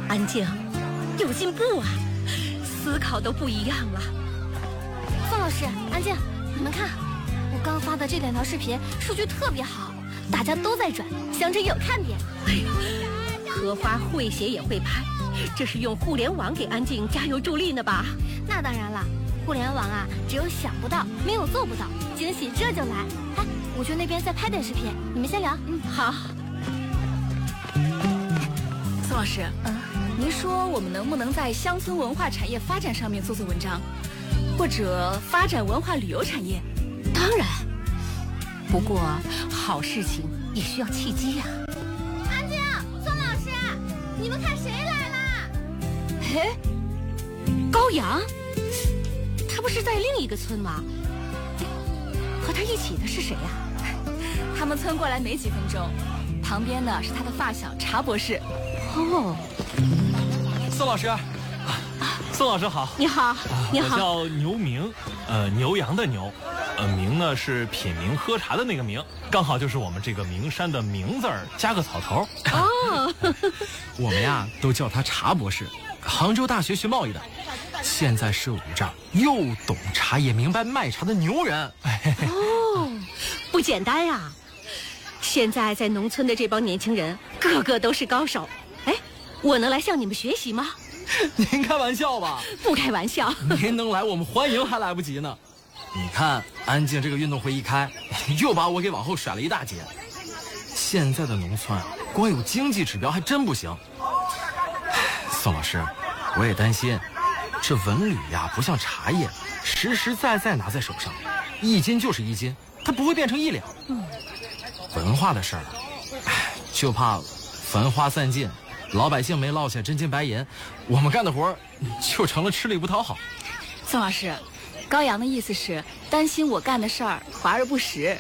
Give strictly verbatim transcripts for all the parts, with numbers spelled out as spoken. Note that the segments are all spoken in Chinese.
安静，有进步啊，思考都不一样了。 宋老师，安静，你们看，我刚发的这两条视频数据特别好，大家都在转，想着有看点。 哎呀，荷花会写也会拍，这是用互联网给安静加油助力呢吧？ 那当然了，互联网啊，只有想不到，没有做不到，惊喜这就来。哎，我去那边再拍点视频，你们先聊。 嗯，好。 宋老师， 嗯， 您说我们能不能在乡村文化产业发展上面做做文章，或者发展文化旅游产业？ 当然，不过好事情也需要契机呀、 啊。安静，宋老师，你们看谁来了？ 嘿，高阳，他不是在另一个村吗？和他一起的是谁呀、 啊？他们村过来没几分钟，旁边呢是他的发小查博士。 哦， 宋老师，啊、宋老师好。 你好，你好。 我叫牛明，呃，牛羊的牛，呃，明呢是品茗喝茶的那个明，刚好就是我们这个名山的名字儿加个草头。 哦， 我们呀都叫他茶博士，杭州大学学贸易的，现在是我们这儿又懂茶也明白卖茶的牛人。 哦，不简单呀！现在在农村的这帮年轻人，个个都是高手。哎，我能来向你们学习吗？ 您开玩笑吧？ 不开玩笑。 您能来，我们欢迎还来不及呢。你看，安静这个运动会一开，又把我给往后甩了一大截。现在的农村，光有经济指标还真不行。宋老师，我也担心，这文旅呀不像茶叶，实实在在拿在手上，一斤就是一斤，它不会变成一两。嗯，文化的事儿，就怕繁花散尽，老百姓没落下真金白银，我们干的活就成了吃力不讨好。 宋老师，高阳的意思是担心我干的事儿华而不实。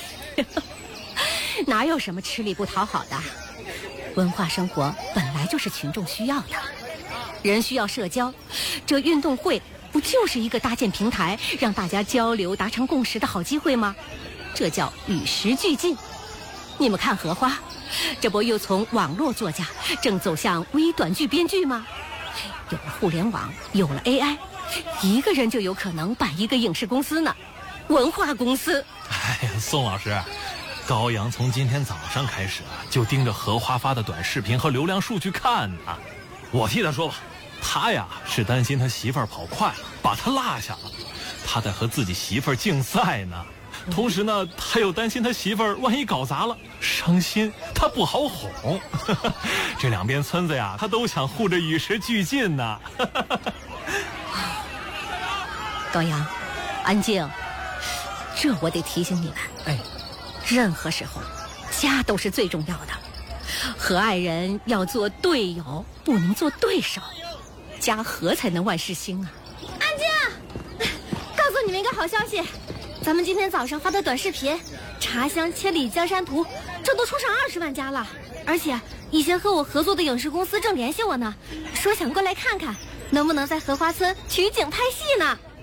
哪有什么吃力不讨好的？文化生活本来就是群众需要的，人需要社交，这运动会不就是一个搭建平台，让大家交流达成共识的好机会吗？这叫与时俱进。你们看荷花，这不又从网络作家正走向微短剧编剧吗？有了互联网，有了 A I， 一个人就有可能办一个影视公司呢，文化公司。 哎呀，宋老师，高阳从今天早上开始啊，就盯着荷花发的短视频和流量数据看呢。我替他说吧，他呀是担心他媳妇儿跑快了，把他落下了，他在和自己媳妇儿竞赛呢。同时呢，他又担心他媳妇儿万一搞砸了，伤心，他不好哄。这两边村子呀，他都想护着与时俱进呢。 高阳，安静，这我得提醒你们。 哎， 任何时候，家都是最重要的。和爱人要做队友，不能做对手，家和才能万事兴啊！ 安静，告诉你们一个好消息。咱们今天早上发的短视频《茶香千里江山图》，这都冲上二十万加了。而且以前和我合作的影视公司正联系我呢，说想过来看看，能不能在荷花村取景拍戏呢。